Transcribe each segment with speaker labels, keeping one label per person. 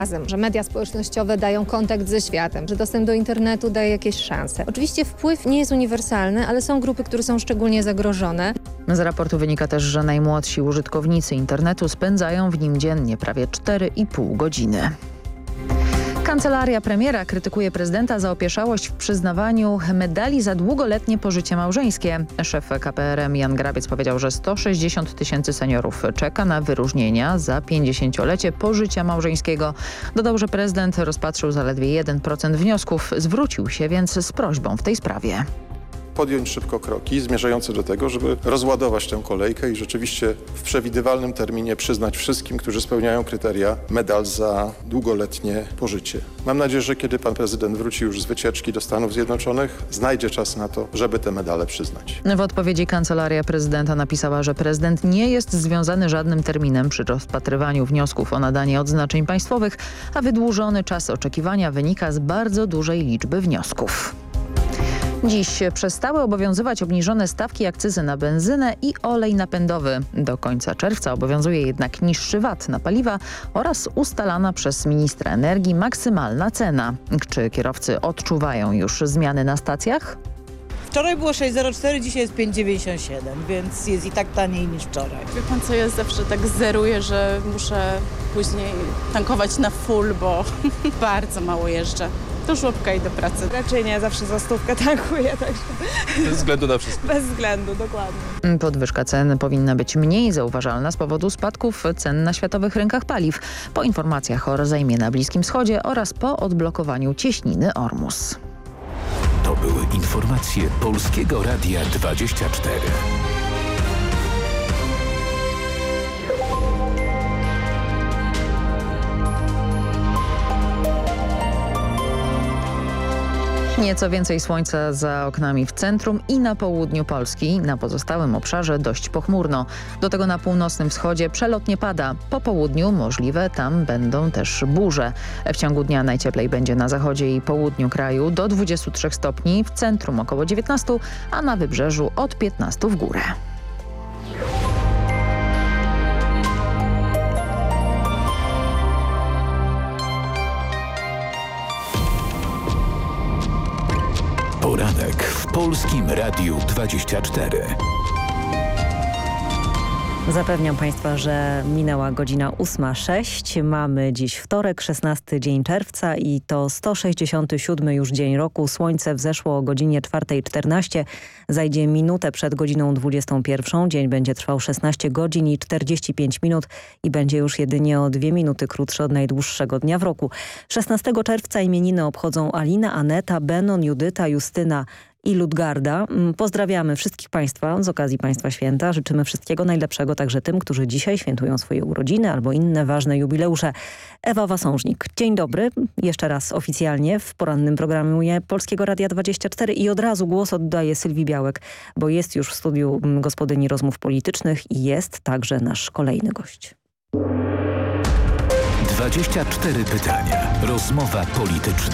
Speaker 1: Że media społecznościowe dają kontakt ze światem, że dostęp do internetu daje jakieś szanse. Oczywiście wpływ nie jest uniwersalny, ale są grupy, które są szczególnie zagrożone.
Speaker 2: Z raportu wynika też, że najmłodsi użytkownicy internetu spędzają w nim dziennie prawie 4,5 godziny. Kancelaria premiera krytykuje prezydenta za opieszałość w przyznawaniu medali za długoletnie pożycie małżeńskie. Szef KPRM Jan Grabiec powiedział, że 160 000 seniorów czeka na wyróżnienia za 50-lecie pożycia małżeńskiego. Dodał, że prezydent rozpatrzył zaledwie 1% wniosków. Zwrócił się więc z prośbą w tej sprawie.
Speaker 3: Podjąć szybko kroki zmierzające do tego, żeby rozładować tę kolejkę i rzeczywiście w przewidywalnym terminie przyznać wszystkim, którzy spełniają kryteria, medal za długoletnie pożycie. Mam nadzieję, że kiedy pan prezydent wróci już z wycieczki do Stanów Zjednoczonych, znajdzie czas na to, żeby te medale przyznać.
Speaker 2: W odpowiedzi kancelaria prezydenta napisała, że prezydent nie jest związany żadnym terminem przy rozpatrywaniu wniosków o nadanie odznaczeń państwowych, a wydłużony czas oczekiwania wynika z bardzo dużej liczby wniosków. Dziś przestały obowiązywać obniżone stawki akcyzy na benzynę i olej napędowy. Do końca czerwca obowiązuje jednak niższy VAT na paliwa oraz ustalana przez ministra energii maksymalna cena. Czy kierowcy odczuwają już zmiany na stacjach?
Speaker 4: Wczoraj było 6,04, dzisiaj jest 5,97, więc jest i tak taniej niż wczoraj.
Speaker 5: Wie pan co, ja zawsze tak zeruję, że muszę później tankować na full, bo bardzo mało jeżdżę. Do żłobka i do pracy.
Speaker 6: Raczej nie, zawsze za stówkę tankuję, także...
Speaker 7: Bez względu na wszystko.
Speaker 6: Bez względu, dokładnie.
Speaker 2: Podwyżka cen powinna być mniej zauważalna z powodu spadków cen na światowych rynkach paliw. Po informacjach o rozejmie na Bliskim Wschodzie oraz po odblokowaniu cieśniny Ormus.
Speaker 8: To były informacje Polskiego Radia 24.
Speaker 2: Nieco więcej słońca za oknami w centrum i na południu Polski. Na pozostałym obszarze dość pochmurno. Do tego na północnym wschodzie przelotnie pada. Po południu możliwe tam będą też burze. W ciągu dnia najcieplej będzie na zachodzie i południu kraju do 23 stopni, w centrum około 19, a na wybrzeżu od 15 w górę.
Speaker 8: Poranek w Polskim Radiu 24.
Speaker 9: Zapewniam Państwa, że minęła godzina 8:06. Mamy dziś wtorek, 16 dzień czerwca i to 167 już dzień roku. Słońce wzeszło o godzinie 4:14. Zajdzie minutę przed godziną 21. Dzień będzie trwał 16 godzin i 45 minut i będzie już jedynie o 2 minuty krótszy od najdłuższego dnia w roku. 16 czerwca imieniny obchodzą Alina, Aneta, Benon, Judyta, Justyna i Ludgarda. Pozdrawiamy wszystkich Państwa z okazji Państwa Święta. Życzymy wszystkiego najlepszego także tym, którzy dzisiaj świętują swoje urodziny albo inne ważne jubileusze. Ewa Wasążnik. Dzień dobry. Jeszcze raz oficjalnie w porannym programie Polskiego Radia 24 i od razu głos oddaję Sylwii Białek, bo jest już w studiu gospodyni rozmów politycznych i jest także nasz kolejny gość.
Speaker 8: 24 pytania. Rozmowa polityczna.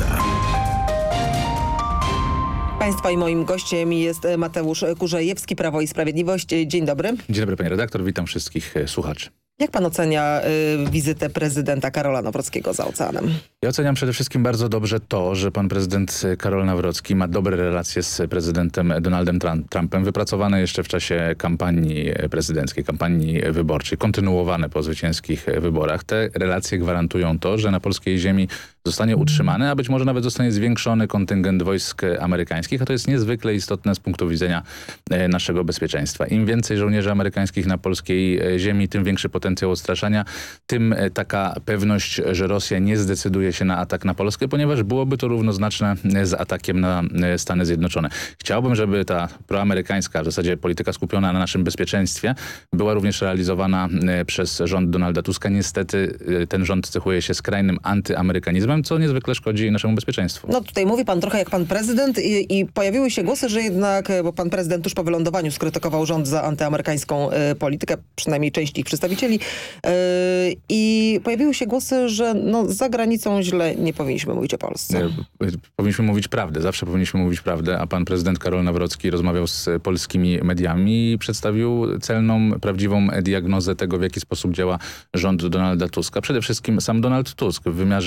Speaker 10: Państwa i moim gościem jest Mateusz Kurzejewski, Prawo i Sprawiedliwość. Dzień dobry.
Speaker 7: Dzień dobry pani redaktor, witam wszystkich słuchaczy.
Speaker 10: Jak pan ocenia wizytę prezydenta Karola Nawrockiego za oceanem?
Speaker 7: Ja oceniam przede wszystkim bardzo dobrze to, że pan prezydent Karol Nawrocki ma dobre relacje z prezydentem Donaldem Trumpem, wypracowane jeszcze w czasie kampanii prezydenckiej, kampanii wyborczej, kontynuowane po zwycięskich wyborach. Te relacje gwarantują to, że na polskiej ziemi zostanie utrzymany, a być może nawet zostanie zwiększony kontyngent wojsk amerykańskich, a to jest niezwykle istotne z punktu widzenia naszego bezpieczeństwa. Im więcej żołnierzy amerykańskich na polskiej ziemi, tym większy potencjał odstraszania, tym taka pewność, że Rosja nie zdecyduje się na atak na Polskę, ponieważ byłoby to równoznaczne z atakiem na Stany Zjednoczone. Chciałbym, żeby ta proamerykańska, w zasadzie polityka skupiona na naszym bezpieczeństwie, była również realizowana przez rząd Donalda Tuska. Niestety ten rząd cechuje się skrajnym antyamerykanizmem, co niezwykle szkodzi naszemu bezpieczeństwu.
Speaker 10: No tutaj mówi pan trochę jak pan prezydent i pojawiły się głosy, że jednak, bo pan prezydent tuż po wylądowaniu skrytykował rząd za antyamerykańską politykę, przynajmniej część ich przedstawicieli, i pojawiły się głosy, że no, za granicą Polską źle nie powinniśmy mówić o Polsce.
Speaker 7: Powinniśmy mówić prawdę, zawsze powinniśmy mówić prawdę, a pan prezydent Karol Nawrocki rozmawiał z polskimi mediami i przedstawił celną, prawdziwą diagnozę tego, w jaki sposób działa rząd Donalda Tuska. Przede wszystkim sam Donald Tusk w wymiarze